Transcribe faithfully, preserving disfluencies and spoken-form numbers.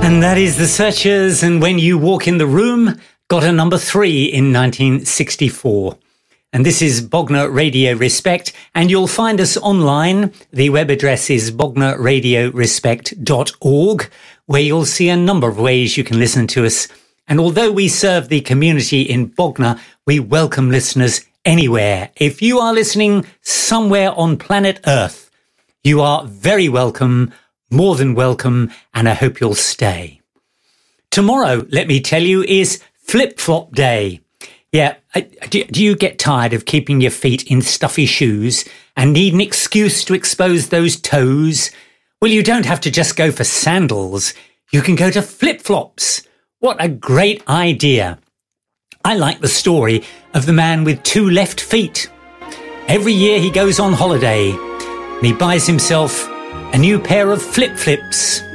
And that is The Searchers, and When You Walk in the Room got a number three in nineteen sixty-four. And this is Bognor Radio Respect, and you'll find us online. The web address is bognor radio respect dot org, where you'll see a number of ways you can listen to us. And although we serve the community in Bognor, we welcome listeners anywhere. If you are listening somewhere on planet Earth, you are very welcome, more than welcome, and I hope you'll stay. Tomorrow, let me tell you, is Flip-Flop Day. Yeah, do you get tired of keeping your feet in stuffy shoes and need an excuse to expose those toes? Well, you don't have to just go for sandals. You can go to flip-flops. What a great idea. I like the story of the man with two left feet. Every year he goes on holiday and he buys himself a new pair of flip-flips.